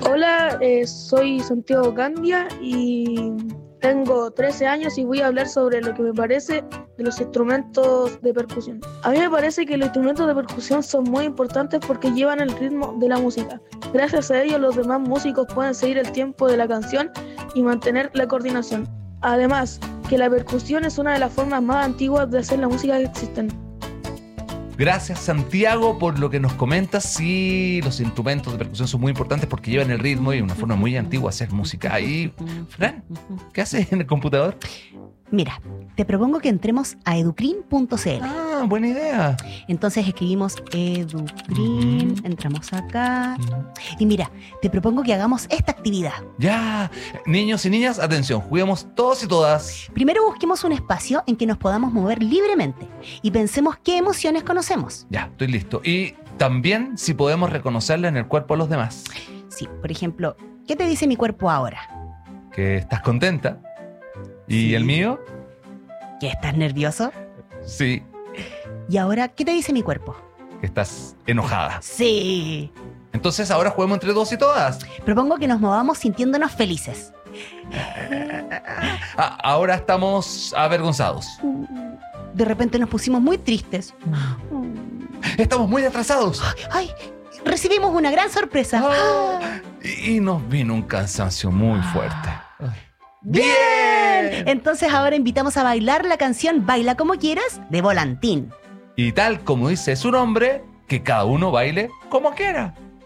Hola, soy Santiago Candia y tengo 13 años y voy a hablar sobre lo que me parece de los instrumentos de percusión. A mí me parece que los instrumentos de percusión son muy importantes porque llevan el ritmo de la música. Gracias a ellos los demás músicos pueden seguir el tiempo de la canción y mantener la coordinación. Además, que la percusión es una de las formas más antiguas de hacer la música que existen. Gracias, Santiago, por lo que nos comentas. Sí, los instrumentos de percusión son muy importantes porque llevan el ritmo y una forma muy antigua de hacer música. Y, Fran, ¿qué haces en el computador? Mira, te propongo que entremos a educrin.cl. Ah, buena idea. Entonces escribimos Educrin, entramos acá. Y mira, te propongo que hagamos esta actividad. Ya, niños y niñas, atención, juguemos todos y todas. Primero busquemos un espacio en que nos podamos mover libremente y pensemos qué emociones conocemos. Ya, estoy listo. Y también si podemos reconocerla en el cuerpo de los demás. Sí, por ejemplo, ¿qué te dice mi cuerpo ahora? Que estás contenta. ¿Y Sí. el mío? ¿Que estás nervioso? Sí, ¿Y ahora qué te dice mi cuerpo? que estás enojada. Sí. Entonces ahora juguemos entre todos y todas. Propongo que nos movamos sintiéndonos felices. Ahora estamos avergonzados. De repente nos pusimos muy tristes. Estamos muy atrasados. ¡Ay! Recibimos una gran sorpresa. Y nos vino un cansancio muy fuerte. ¡Bien! Entonces ahora invitamos a bailar la canción Baila como quieras de Volantín. Y tal como dice su nombre, que cada uno baile como quiera.